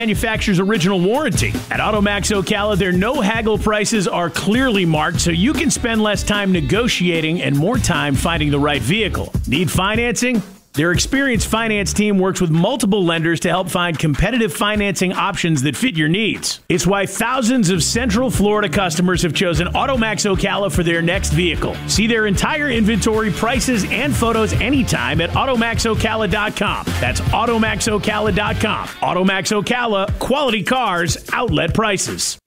manufacturer's original warranty. At Automax Ocala, their no-haggle prices are clearly marked so you can spend less time negotiating and more time finding the right vehicle. Need financing? Their experienced finance team works with multiple lenders to help find competitive financing options that fit your needs. It's why thousands of Central Florida customers have chosen Automax Ocala for their next vehicle. See their entire inventory, prices, and photos anytime at AutomaxOcala.com. That's AutomaxOcala.com. Automax Ocala, quality cars, outlet prices.